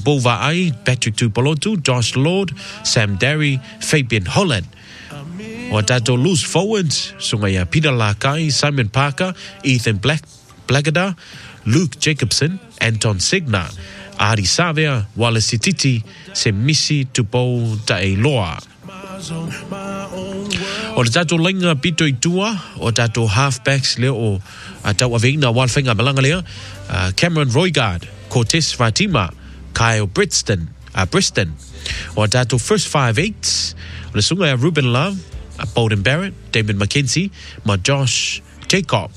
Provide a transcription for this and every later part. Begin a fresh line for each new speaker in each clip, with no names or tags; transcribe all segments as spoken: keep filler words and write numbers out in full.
Bovai, Patrick Tupolotu, Josh Lord, Sam Derry, Fabian Holland. O tato loose forwards, sungaya Peter Lakai, Simon Parker, Ethan Black, Blagada, Luke Jacobson, Anton Signa, Ari Savia, Wallace Titi, Semisi Tupo Taeloa. O tato lenga pito itua, o tato halfbacks leo atau avina walfenga malanga leo, Cameron Roygard, Cortez Fatima, Kyle Brixton, uh, Briston. O tato first five eights, o sungaya Ruben Love, uh, Bolden Barrett, David McKenzie, ma Josh Jacob.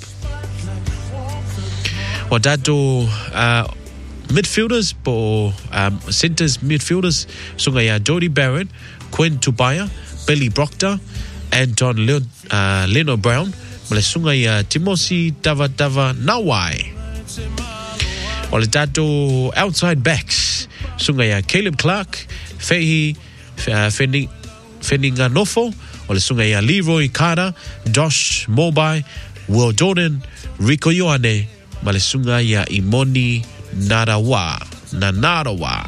O tato uh, midfielders po um, centers midfielders sungaya Jody Barrett, Quinn Tubaya, Billy Proctor, Anton Leo, uh, Leno Brown, male sungaya Timothy Dava Dava Nawai. O le tato outside backs sungaya Caleb Clark, Fehi uh, Fening Feninganoffo, o le sungaya Leroy Carter, Josh Mobai, Will Jordan, Rico Ioane, male sungaya Imoni Narawa, Nanarawa.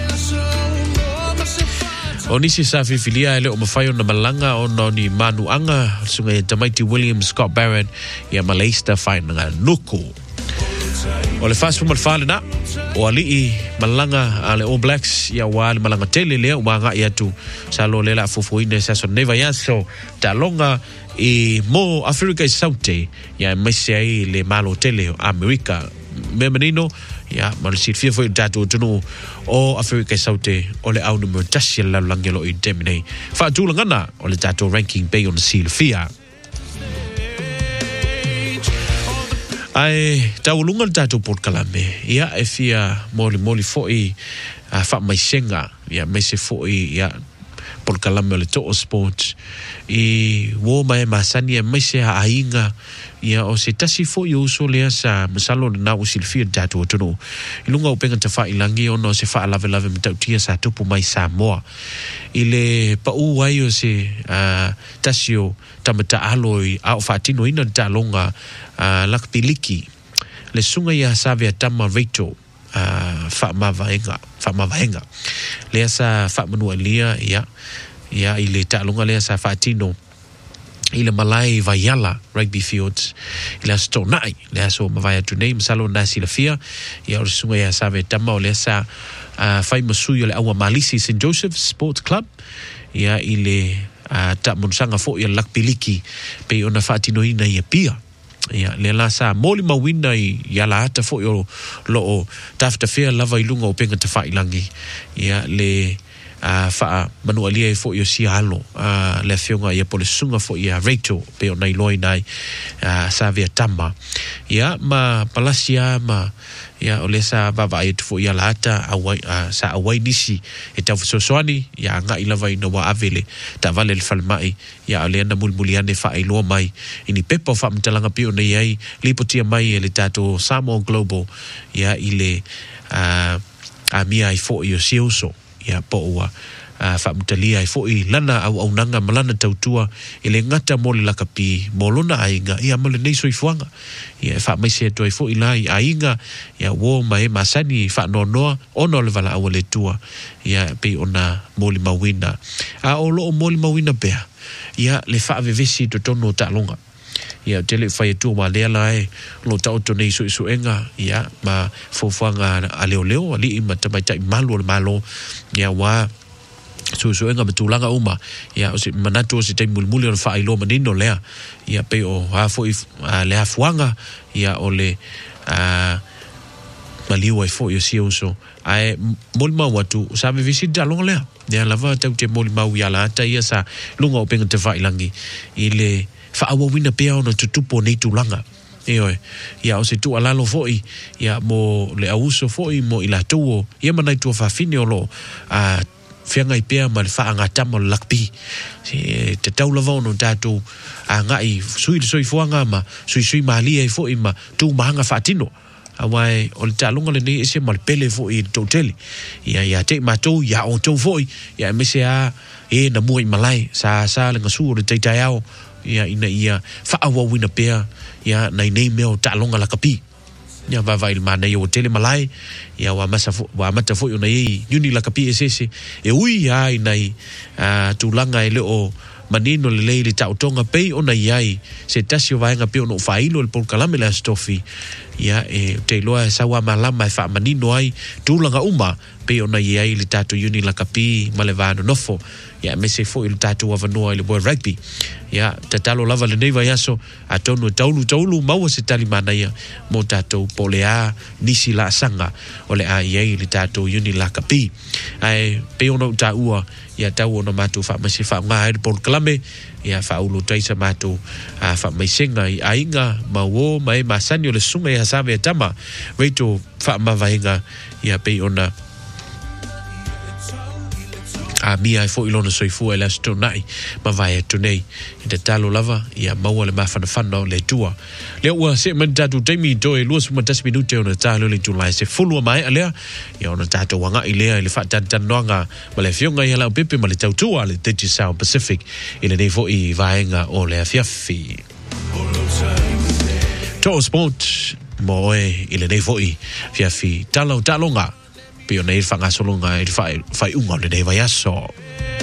O nisi sa fifilia ele o mawhaio na malanga o no ni Manuanga, sungaya Tamaiti Williams, Scott Barrett, ia Malaista whainanga nuku. O le fast forward fale na o alii malanga ale All Blacks ia wale malanga tele lea umanga ia tu sa lo lela fufuine sa so neva yaso talonga i mo Africa Saute ia mese ai le malo tele o America memenino ia malisit fia foi datu tunu o Africa Saute o le au numero tasia la langelo i demine fa tu langana o le datu ranking bay on seal fia. Ai taulunga tato Port Kalame ia e fia moli moli foi a fa mai senga ia me se foi ia Port Kalame le to sport i wo mai masani e mai se ainga ia o se tasi foi uso le sa masalo na usil fia tato tono ilunga upenga te fa ilangi ono se fa lave lave mtau tia sa tupu mai Samoa ile pa u wai o se uh, tasio tamata aloi au fatino ina talonga uh, lakpiliki le sunga ia savia tama Rachel uh, fa mavaenga fa mavaenga le sa fa manualia ia ia ile talonga le sa fatino ile malai vayala rugby fields ile stonai le so mavaya to name salo nasi la fia ia o sunga ia savia tama le sa uh, fai masuyo le awa malisi Saint Joseph Sports Club ia ile uh, ta monsanga fo ia lakpiliki pe ona fatino ina ia pia ia le la sa moli mawina i ia la ata fo yo lo o tafta fea lava ilunga o penga te failangi ia le uh, fa manualia fo yo si halo uh, le feunga ia pole sunga fo ia Rachel pe ona iloi nai uh, sa via tama ia ma palasia ma ia ole sa baba ai fo ia lata awai uh, sa awai nisi e tau sosoani ia nga ila vai no wa avele ta vale le falmai ia ole na mulmuliane fa ai lo mai ini pepo fa mtalanga pio nei ai lipotia mai ele tato Samo Global ia ile uh, a mia ai fo io siuso ia po wa Uh, fa mutalia i foi lana au au nanga malana tautua ile ngata mole lakapi molona ainga ia mole nei soi fuanga ia fa mai se to i foi lai ainga ia wo mai masani fa no no ono le vala au le tua ia pe ona mole mawina a o lo mole mawina pe ia le fa vevesi to tono ta longa ia tele fa tu ma le lai lo ta to nei soi suenga ia ma fofuanga a leo leo ali ma tamai tai malo malo ia wa so so enga betulanga uma ya o se manato se te mulmuli o fa ilo manino lea ya pe o ha fo uh, le afuanga ya o le uh, maliwa fo yo si uso ai molma watu sabe visita long lea ya lava te te molma ya la ta ya sa lunga o penga te fa ilangi ile fa awa wina pe ona tutupo nei tulanga eo ya o se tu alalo foi ya mo le auso foi mo ila tuo ya manai tu fa fini o lo a uh, fianga i pea ma le wha angata mo lakpi te tau lava ono tātou a ngai sui sui fuanga ma sui sui mahalia i fo i ma tū mahanga whaatino awai o le tālonga le nei ese ma le pele fo i tau tele ia ia te matou ia o tau fo i ia mese a e na mua i malai sa sa le ngasu o le teitai au ia ina ia wha awa wina pea ia nei nei meo tālonga lakapi ya va vai mana yo tele malai ya wa masa wa mata fo una i uni la kapi ese e ui ai nai tulanga ele o manino le leile tau tonga pei ona iai se tasio vaenga pe ono failo le polkalame la stofi ya e te loa sa wa malama e fa manino ai tulanga uma pe ona iai le tatu uni la kapi malevano nofo ya mese fo il tatu wa vanua le boy rugby ya tatalo lava le neva yaso atonu taulu taulu mau se tali mana ya mo tatu polea nisi la sanga ole a iai le tatu uni la kapi ai pe ona ta ua ya tau ona matu fa mase fa ngai por klame ya fa ulo taisa matu fa mai singa i ainga mawo mai masanyo le sunga ya save tama reto fa mavainga ya pe ona a mia fo ilona soifu ela stonai ma vai tunei de talo lava ya maua le mafana fana le tua le ua se mentatu taimi to e luas mo tas minute ona talo le tulai se fulu mai alea ya ona tato wanga ilea le fa tan tan noanga ma le fionga ya la pepe ma le tautua le Titi South Pacific ile nei fo i vaenga o le afiafi to sport mo e ile nei fo i fiafi talo talonga pio nei fanga solonga e fai fai unga le nei vai aso